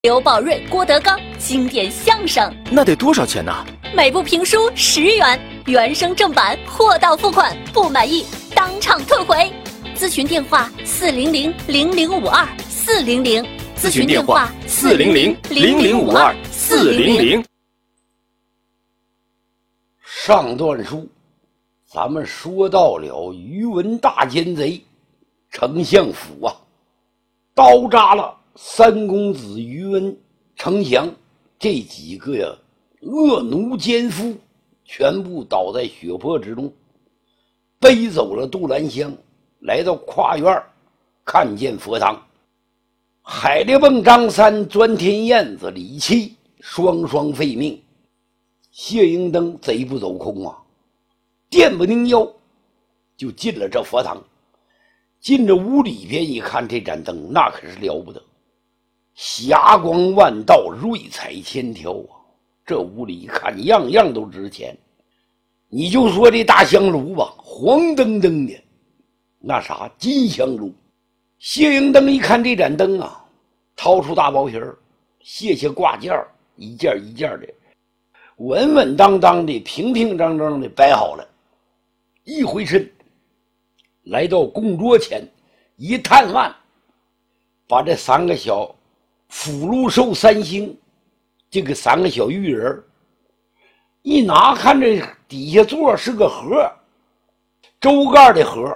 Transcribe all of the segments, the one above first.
刘宝瑞、郭德纲经典相声， 那得多少钱呢？ 每部评书10元，原声正版，货到付款，不满意当场退回。咨询电话400-0052-400，咨询电话400-0052-400。 上段书咱们说到了宇文大奸贼丞相府啊，刀扎了三公子宇文、丞相这几个恶奴奸夫，全部倒在血泊之中，背走了杜兰香，来到跨院，看见佛堂，海烈蹦、张三、钻天燕子、李七双双废命，谢英登贼不走空啊，电不宁腰就进了这佛堂。进这屋里边一看，这盏灯那可是了不得，霞光万道，瑞彩千条啊！这屋里一看，样样都值钱。你就说这大香炉吧，黄澄澄的，那啥金香炉。谢英登一看这盏灯啊，掏出大包皮儿，卸下挂件，一件一件的，稳稳当当的，平平整整的摆好了。一回身来到供桌前，一探腕，把这三个小福禄寿三星，这个三个小玉人一拿，看这底下座是个盒，周盖的盒，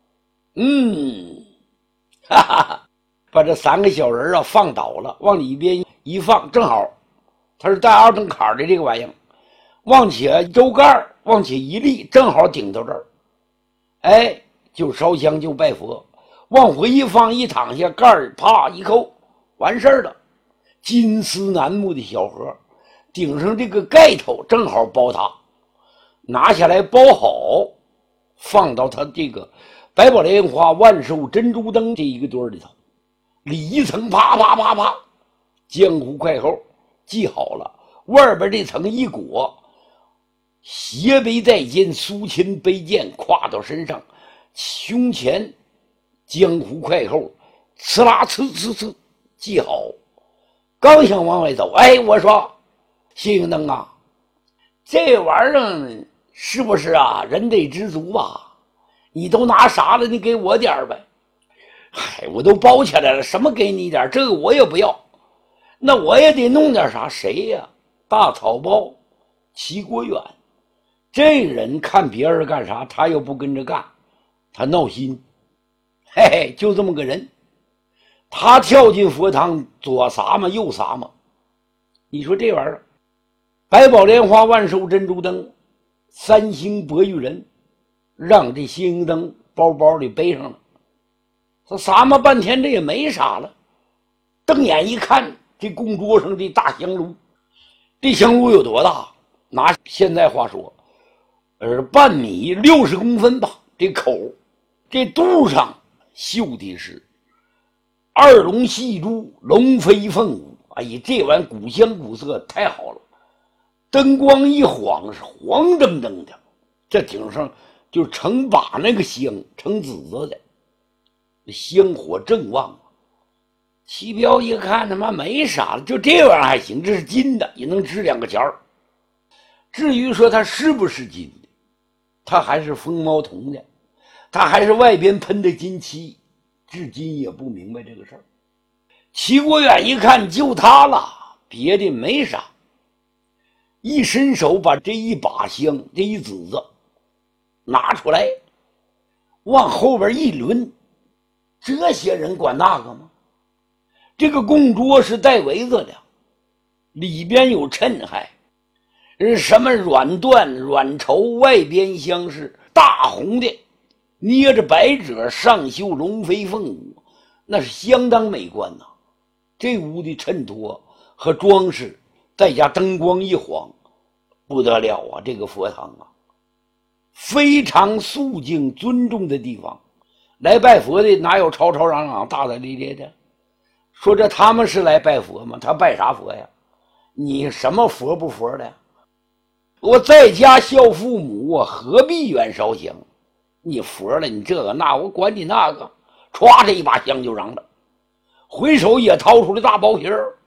哈哈，把这三个小人放倒了，往里边一放，正好它是带二等坎的这个玩意儿，往起周盖往起一立，正好顶到这儿，哎，就烧香就拜佛，往回一放，一躺下，盖儿啪一扣，完事儿了。金丝楠木的小盒，顶上这个盖头正好包它，拿下来包好，放到它这个百宝莲花、万寿珍珠灯这一个堆里头，里一层啪啪啪啪，江湖快后系好了，外边这层一裹，斜背在肩，苏秦背剑挎到身上，胸前江湖快后呲啦呲呲呲系好。刚想往外走，哎，我说谢英登啊，这玩意儿是不是啊？人得知足吧？你都拿啥了？你给我点呗。嗨，我都包起来了，什么给你点？这个我也不要。那我也得弄点啥？谁呀？大草包齐国远。这人看别人干啥，他又不跟着干，他闹心。嘿嘿，就这么个人。他跳进佛堂，左撒嘛右撒嘛，你说这玩意儿，百宝莲花、万寿珍珠灯、三星博玉人，让这谢英登包包里背上了。他撒嘛半天，这也没啥了。瞪眼一看，这供桌上这大香炉，这香炉有多大？拿现在话说，半米60公分吧。这口，这肚上绣的是二龙戏珠，龙飞凤舞，哎呀，这玩意古香古色，太好了！灯光一晃，是黄澄澄的，这顶上就成把那个香，成紫色的，香火正旺。齐彪一看，他妈没啥了，就这玩意儿还行，这是金的，也能值2个钱儿。至于说它是不是金的，它还是风毛铜的，它还是外边喷的金漆。至今也不明白这个事儿。齐国远一看就他了，别的没啥，一伸手把这一把香，这一子子拿出来，往后边一抡，这些人管那个吗？这个供桌是带围子的，里边有衬还，什么软缎、软绸，外边香是大红的，捏着百褶，上绣龙飞凤舞，那是相当美观呐。这屋的衬托和装饰，再加灯光一晃，不得了啊！这个佛堂啊，非常肃静尊重的地方。来拜佛的哪有吵吵嚷嚷、大大咧咧的？说这他们是来拜佛吗？他拜啥佛呀？你什么佛不佛的？我在家孝父母，我何必远烧香？你佛了，你这个那，我管你那个，歘，这一把香就嚷了，回手也掏出了大包皮儿，